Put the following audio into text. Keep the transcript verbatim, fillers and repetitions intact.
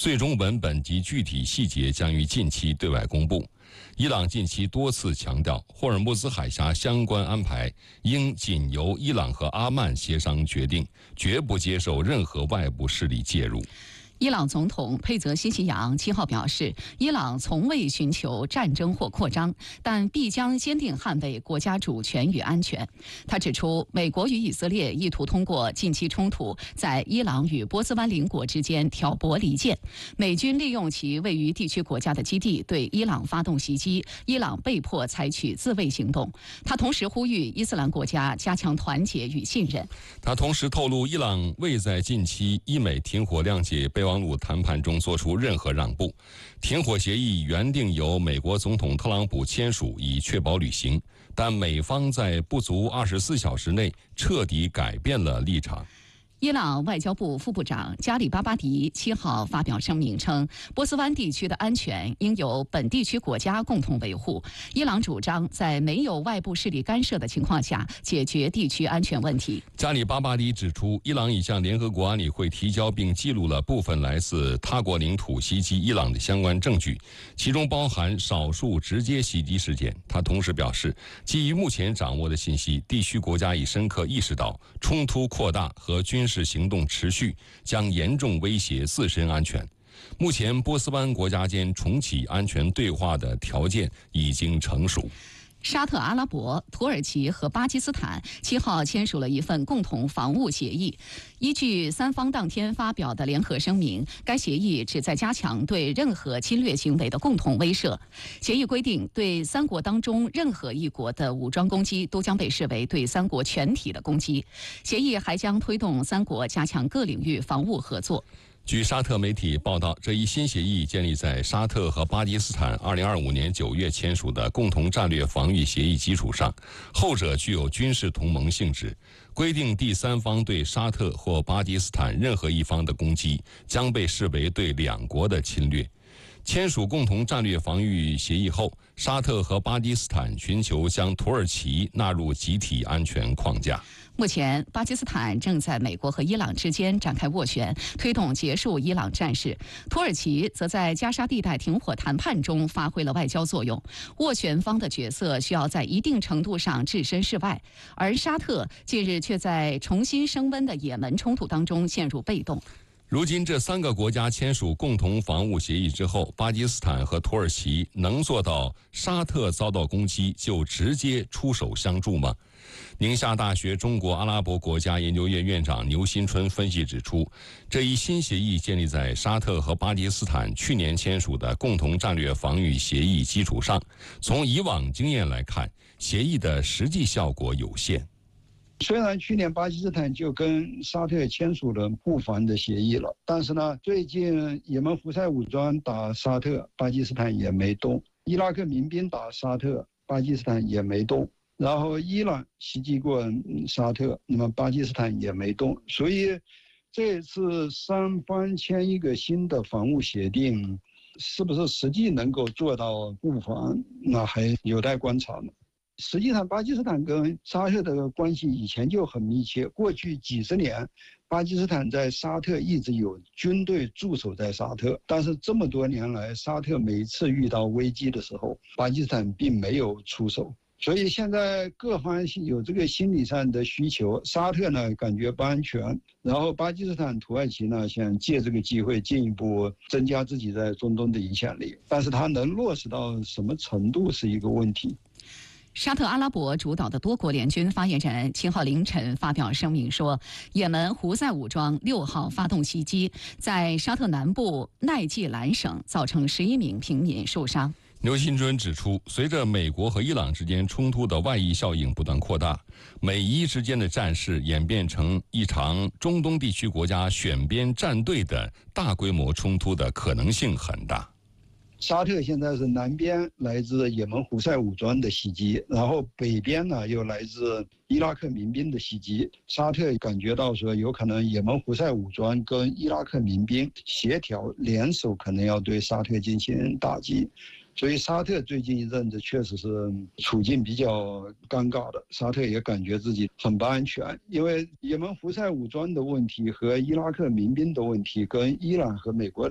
最终文本及具体细节将于近期对外公布。伊朗近期多次强调，霍尔木兹海峡相关安排应仅由伊朗和阿曼协商决定，绝不接受任何外部势力介入。 伊朗总统佩泽希奇扬七号表示，伊朗从未寻求战争或扩张，但必将坚定捍卫国家主权与安全。他指出，美国与以色列意图通过近期冲突，在伊朗与波斯湾邻国之间挑拨离间。美军利用其位于地区国家的基地对伊朗发动袭击，伊朗被迫采取自卫行动。他同时呼吁伊斯兰国家加强团结与信任。 他同时透露，伊朗未在近期伊美停火谅解备忘录谈判中做出任何让步。停火协议原定由美国总统特朗普签署，以确保履行，但美方在不足二十四小时内彻底改变了立场。 伊朗外交部副部长加里巴巴迪七号发表声明称，波斯湾地区的安全应由本地区国家共同维护。伊朗主张在没有外部势力干涉的情况下解决地区安全问题。 加里巴巴迪指出，伊朗已向联合国安理会提交并记录了部分来自他国领土袭击伊朗的相关证据，其中包含少数直接袭击事件。他同时表示，基于目前掌握的信息，地区国家已深刻意识到冲突扩大和军事行动持续将严重威胁自身安全。目前波斯湾国家间重启安全对话的条件已经成熟。 沙特阿拉伯、土耳其和巴基斯坦七号签署了一份共同防务协议。依据三方当天发表的联合声明，该协议旨在加强对任何侵略行为的共同威慑。协议规定，对三国当中任何一国的武装攻击都将被视为对三国全体的攻击。协议还将推动三国加强各领域防务合作。 据沙特媒体报道，这一新协议建立在沙特和巴基斯坦二零二五年九月签署的共同战略防御协议基础上，后者具有军事同盟性质，规定第三方对沙特或巴基斯坦任何一方的攻击将被视为对两国的侵略。签署共同战略防御协议后，沙特和巴基斯坦寻求将土耳其纳入集体安全框架。 目前，巴基斯坦正在美国和伊朗之间展开斡旋，推动结束伊朗战事。土耳其则在加沙地带停火谈判中发挥了外交作用。斡旋方的角色需要在一定程度上置身事外，而沙特近日却在重新升温的也门冲突当中陷入被动。 如今，这三个国家签署共同防务协议之后，巴基斯坦和土耳其能做到沙特遭到攻击就直接出手相助吗？宁夏大学中国阿拉伯国家研究院院长牛新春分析指出，这一新协议建立在沙特和巴基斯坦去年签署的共同战略防御协议基础上。从以往经验来看，协议的实际效果有限。 虽然去年巴基斯坦就跟沙特签署了布防的协议了，但是呢，最近也门胡塞武装打沙特，巴基斯坦也没动；伊拉克民兵打沙特，巴基斯坦也没动。然后伊朗袭击过沙特，那么巴基斯坦也没动。所以这次三方签一个新的防务协定，是不是实际能够做到布防，那还有待观察呢。实际上，巴基斯坦跟沙特的关系以前就很密切。过去几十年，巴基斯坦在沙特一直有军队驻守在沙特，但是这么多年来，沙特每一次遇到危机的时候，巴基斯坦并没有出手。所以现在各方有这个心理上的需求，沙特呢感觉不安全，然后巴基斯坦、土耳其呢想借这个机会进一步增加自己在中东的影响力，但是它能落实到什么程度是一个问题。 沙特阿拉伯主导的多国联军发言人七号凌晨发表声明说，也门胡塞武装六号发动袭击，在沙特南部奈季兰省造成十一名平民受伤。 牛新春指出，随着美国和伊朗之间冲突的外溢效应不断扩大，美伊之间的战事演变成一场中东地区国家选边站队的大规模冲突的可能性很大。 沙特现在是南边来自也门胡塞武装的袭击，然后北边呢又来自伊拉克民兵的袭击。沙特感觉到说，有可能也门胡塞武装跟伊拉克民兵协调联手，可能要对沙特进行打击。所以沙特最近一阵子确实是处境比较尴尬的，沙特也感觉自己很不安全，因为也门胡塞武装的问题和伊拉克民兵的问题跟伊朗和美国